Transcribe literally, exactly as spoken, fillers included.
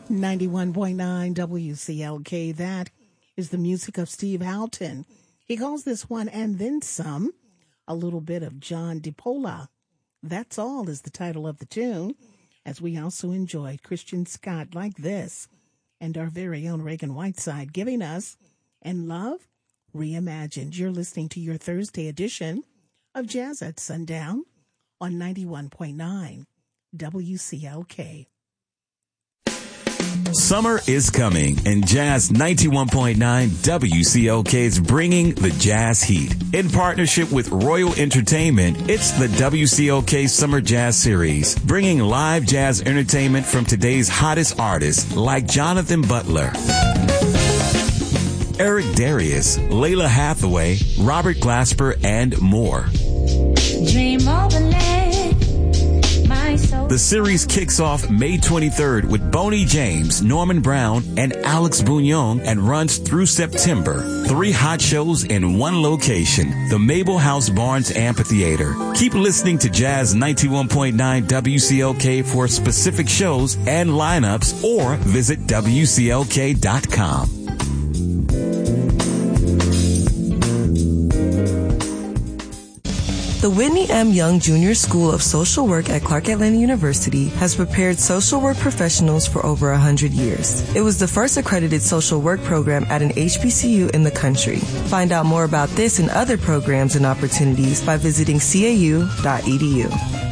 ninety-one point nine W C L K. That is the music of Steve Houghton. He calls this one And Then Some. A little bit of John DePola. That's All is the title of the tune, as we also enjoyed Christian Scott Like This and our very own Reagan Whiteside giving us And Love Reimagined. You're listening to your Thursday edition of Jazz at Sundown on ninety-one point nine W C L K. Summer is coming, and Jazz ninety-one point nine W C L K is bringing the Jazz Heat. In partnership with Royal Entertainment, it's the W C L K Summer Jazz Series, bringing live jazz entertainment from today's hottest artists like Jonathan Butler, Eric Darius, Layla Hathaway, Robert Glasper, and more. Dream overlay, my soul. The series kicks off May twenty-third with Boney James, Norman Brown, and Alex Bouillon and runs through September. Three hot shows in one location, the Mabel House Barnes Amphitheater. Keep listening to Jazz ninety-one point nine W C L K for specific shows and lineups, or visit W C L K dot com. The Whitney M. Young Junior School of Social Work at Clark Atlanta University has prepared social work professionals for over one hundred years. It was the first accredited social work program at an H B C U in the country. Find out more about this and other programs and opportunities by visiting C A U dot E D U.